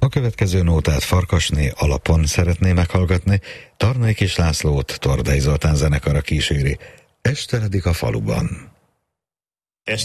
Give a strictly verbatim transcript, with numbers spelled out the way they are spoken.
A következő nótát Farkasné alapon szeretné meghallgatni, Tarnay Kis Lászlót Tordai Zoltán zenekara kíséri, Esteredik a faluban.